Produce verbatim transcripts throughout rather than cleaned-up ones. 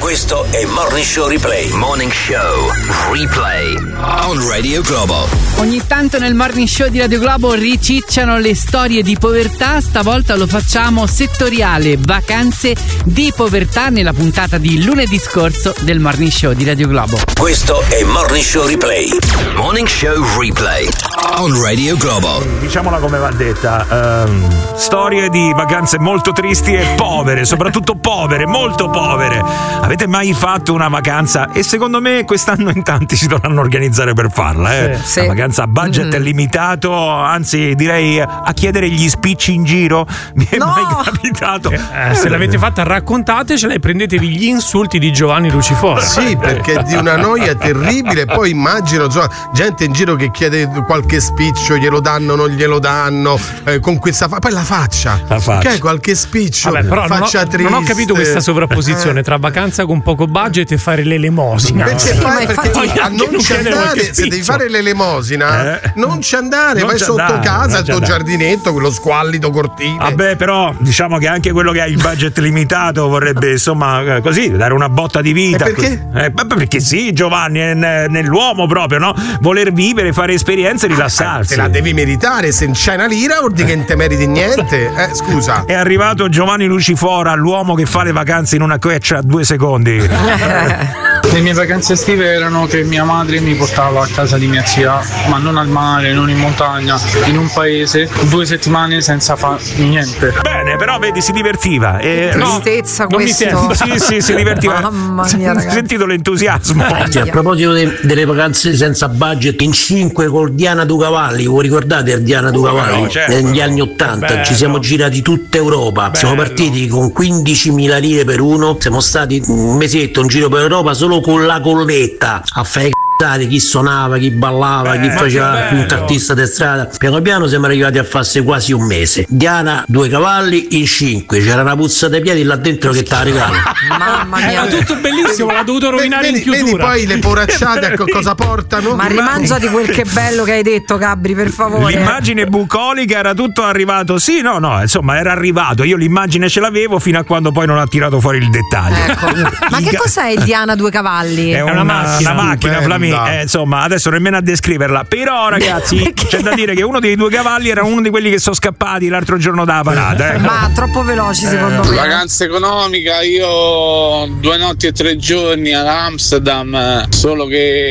Questo è Morning Show Replay. Morning Show Replay on Radio Globo. Ogni tanto nel Morning Show di Radio Globo ricicciano le storie di povertà. Stavolta lo facciamo settoriale, vacanze di povertà, nella puntata di lunedì scorso del Morning Show di Radio Globo. Questo è Morning Show Replay. Morning Show Replay on Radio Globo. Diciamola come va detta, um, storie di vacanze molto tristi e povere, soprattutto povere, molto povere. Avete mai fatto una vacanza? E secondo me quest'anno in tanti si dovranno organizzare per farla, eh? Sì, sì. Una vacanza a budget mm. limitato, anzi direi a chiedere gli spicci in giro. Mi è no. mai capitato? Eh, se l'avete fatta raccontatecela e prendetevi gli insulti di Giovanni Lucifora. Sì, perché è di una noia terribile. Poi immagino insomma, gente in giro che chiede qualche spiccio, glielo danno, non glielo danno, eh, con questa fa- poi la faccia, la faccia. Che è qualche spiccio. Vabbè, però faccia non ho, triste. non ho capito questa sovrapposizione tra vacanza con poco budget e fare l'elemosina. Perché, sì, fai, perché infatti, a non ci andare, se devi fare l'elemosina, eh. non ci andare, non vai ci sotto andare, casa, il tuo andare. giardinetto, quello squallido cortile. Vabbè, però diciamo che anche quello che ha il budget limitato vorrebbe insomma così dare una botta di vita. E perché? Eh, perché sì, Giovanni, è nell'uomo proprio, no? Voler vivere, fare esperienze e rilassarsi. Te la devi meritare, se non c'hai una lira vuol dire che non te meriti niente. Eh, scusa. È arrivato Giovanni Lucifora, l'uomo che fa le vacanze in una queccia a due secondi. Le mie vacanze estive erano che mia madre mi portava a casa di mia zia, ma non al mare, non in montagna, in un paese, due settimane senza fare niente. Bene, però vedi, si divertiva. Che tristezza no, questo. Sì, sì, si divertiva. Mamma mia, ragazzi. Sentito l'entusiasmo. Sì, a proposito de- delle vacanze senza budget, in cinque col Diana Ducavalli, voi ricordate il Diana Ducavalli? no, certo. Negli anni ottanta Bello. ci siamo girati tutta Europa. Bello. Siamo partiti con quindicimila lire per uno, siamo stati un mesetto in giro per Europa solo con la colletta a fare chi suonava, chi ballava, Beh, chi faceva un artista di strada. Piano piano siamo arrivati a farsi quasi un mese. Diana due cavalli in cinque, c'era una puzza dei piedi là dentro che te la regalo. Mamma mia. Era tutto bellissimo, l'ha dovuto rovinare vedi, in chiusura. vedi poi le poracciate a co- cosa portano? Ma rimangiati quel che bello che hai detto, Gabri, per favore. L'immagine bucolica era tutto arrivato. Sì, no, no, insomma, era arrivato. Io l'immagine ce l'avevo fino a quando poi non ha tirato fuori il dettaglio. Ecco. Ma che cos'è il Diana due cavalli? È una, una macchina. una macchina Stupenda. Flamini, eh, insomma, adesso nemmeno a descriverla. Però, ragazzi, c'è da dire che uno dei due cavalli era uno di quelli che sono scappati l'altro giorno dalla parata. Eh. Ma troppo veloci, secondo me. Vacanza economica, io due notti e tre giorni ad Amsterdam, solo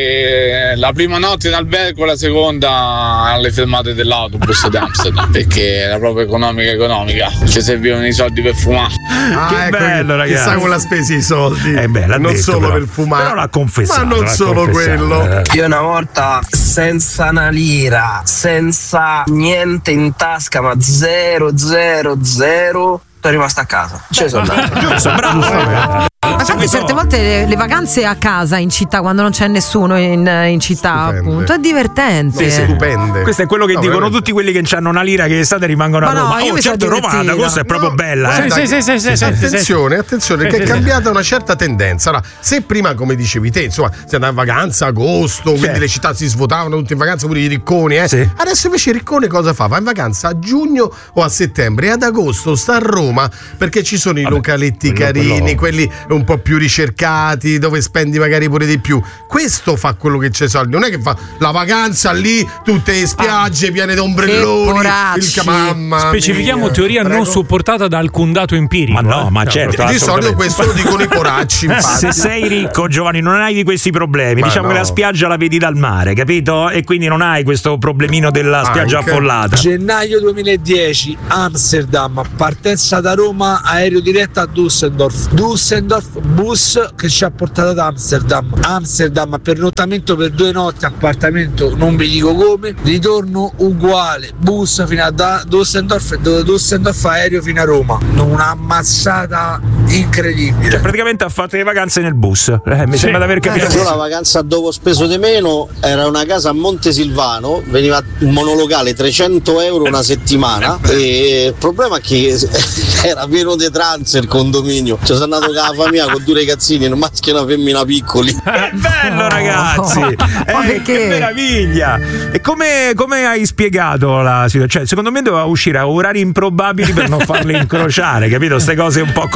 che la prima notte in albergo, la seconda alle fermate dell'autobus di Amsterdam, perché era proprio economica economica, ci servivano i soldi per fumare. Ah, Che ecco, bello, ragazzi. Chissà come l'ha spesi i soldi. Eh beh, l'ha non detto, solo però. per fumare. Però l'ha confessato. Ma non l'ha solo confessato, quello. eh. Io una volta senza una lira, senza niente in tasca, ma zero zero zero, sono rimasto a casa. Ci sono andato. Giusto, bravo. Ma infatti certe volte le, le vacanze a casa in città, quando non c'è nessuno in, in città, Stupende. appunto, è divertente. Sì, stupende. Questo è quello che No, dicono veramente. tutti quelli che hanno una lira che estate rimangono Ma a no, Roma. io Oh, mi sono certo, Roma ad divertita. agosto è proprio No, bella. Eh. guarda, Sì, sì, sì, sì, sì, attenzione, attenzione, Sì, che sì, è sì. cambiata una certa tendenza. Allora, se prima, come dicevi te, insomma, si andava in vacanza a agosto, quindi Certo. le città si svuotavano tutte in vacanza, pure i ricconi, eh. Sì. Adesso invece il riccone cosa fa? Va in vacanza a giugno o a settembre, e ad agosto sta a Roma perché ci sono i Vabbè, localetti quello- carini, quello- quelli un po' più ricercati, dove spendi magari pure di più. Questo fa quello che c'è soldi, non è che fa la vacanza lì, tutte le spiagge piene di ombrelloni, Che poracci. il ca- mamma Specifichiamo mia. teoria Prego. non supportata da alcun dato empirico. Ma no, eh. ma certo. Di solito assolutamente. questo lo dicono i poracci, infatti. Se sei ricco, Giovanni, non hai di questi problemi. Ma diciamo no. che la spiaggia la vedi dal mare, capito? E quindi non hai questo problemino della spiaggia Anche. affollata. Gennaio duemiladieci, Amsterdam, partenza da Roma, aereo diretto a Düsseldorf. Düsseldorf, bus che ci ha portato ad Amsterdam. Amsterdam, pernottamento per due notti, appartamento non vi dico come, ritorno uguale, bus fino a da Düsseldorf e da Düsseldorf aereo fino a Roma. Una ammazzata incredibile. Cioè, praticamente ha fatto le vacanze nel bus. Eh, mi Sì. sembra di aver capito. Io la vacanza dove ho speso di meno era una casa a Montesilvano, veniva un monolocale trecento euro una settimana, e il problema è che era pieno di trans il condominio, cioè sono andato con la famiglia con due ragazzini, un maschio e una femmina piccoli. È bello, ragazzi! Ma Eh, perché? che meraviglia! E come, come hai spiegato la situazione? Cioè, secondo me doveva uscire a orari improbabili per non farle incrociare, capito? Queste cose un po' così.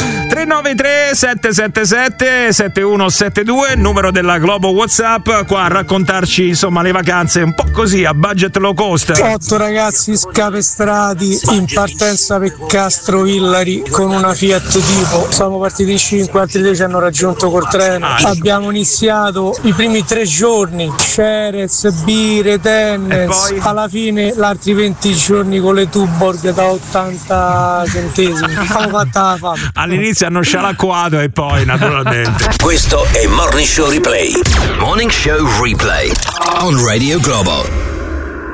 tre nove tre sette sette sette sette uno sette due, numero della Globo WhatsApp, qua a raccontarci insomma le vacanze un po' così a budget low cost. Otto ragazzi scapestrati in partenza per Castrovillari con una Fiat Tipo. Siamo partiti in cinque, altri due ci hanno raggiunto col treno. Ah, abbiamo iniziato i primi tre giorni, Cerez, Bire, Tennis, alla fine gli altri venti giorni con le Tuborg da ottanta centesimi. Abbiamo fatta la fame. All'inizio hanno scialacquato e poi naturalmente. Questo è Morning Show Replay. Morning Show Replay on Radio Globo.